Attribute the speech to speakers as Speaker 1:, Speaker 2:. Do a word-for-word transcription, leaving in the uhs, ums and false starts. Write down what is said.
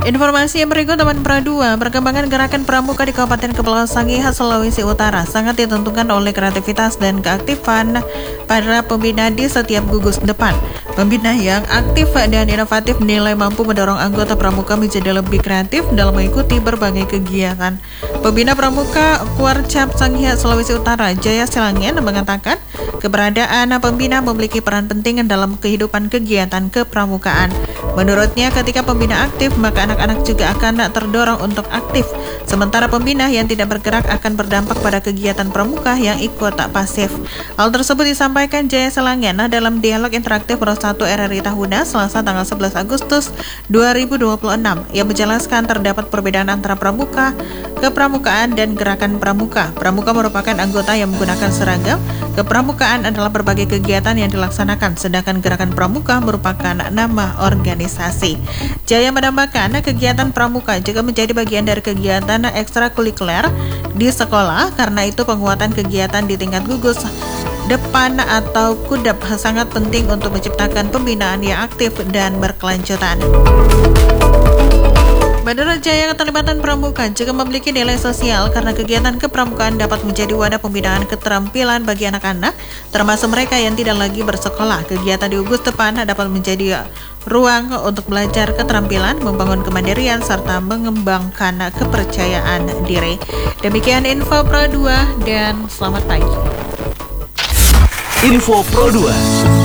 Speaker 1: Informasi yang berikut teman Pra dua, perkembangan gerakan pramuka di Kabupaten Kepulauan Sangihe, Sulawesi Utara sangat ditentukan oleh kreativitas dan keaktifan para pembina di setiap gugus depan. Pembina yang aktif dan inovatif nilai mampu mendorong anggota pramuka menjadi lebih kreatif dalam mengikuti berbagai kegiatan. Pembina pramuka Kuarcap Sangihe, Sulawesi Utara, Jaya Silangen mengatakan keberadaan pembina memiliki peran penting dalam kehidupan kegiatan kepramukaan. Menurutnya, ketika pembina aktif, maka anak-anak juga akan terdorong untuk aktif. Sementara pembina yang tidak bergerak akan berdampak pada kegiatan pramuka yang ikut tak pasif. Hal tersebut disampaikan Jaya Silangen dalam dialog interaktif Pro satu R R I Tahuna Selasa tanggal sebelas Agustus dua ribu dua puluh enam. Ia menjelaskan terdapat perbedaan antara pramuka, kepramukaan, dan gerakan pramuka. Pramuka merupakan anggota yang menggunakan seragam. Kepramukaan adalah berbagai kegiatan yang dilaksanakan, sedangkan gerakan pramuka merupakan nama organisasi. Jaya menambahkan, kegiatan pramuka juga menjadi bagian dari kegiatan ekstrakurikuler di sekolah. Karena itu, penguatan kegiatan di tingkat gugus depan atau kudap sangat penting untuk menciptakan pembinaan yang aktif dan berkelanjutan. Menurut Jaya, keterlibatan pramuka juga memiliki nilai sosial karena kegiatan kepramukaan dapat menjadi wadah pembinaan keterampilan bagi anak-anak, termasuk mereka yang tidak lagi bersekolah. Kegiatan di gugus depan dapat menjadi ruang untuk belajar keterampilan, membangun kemandirian, serta mengembangkan kepercayaan diri. Demikian info Pro dua dan selamat pagi.
Speaker 2: Info Pro dua.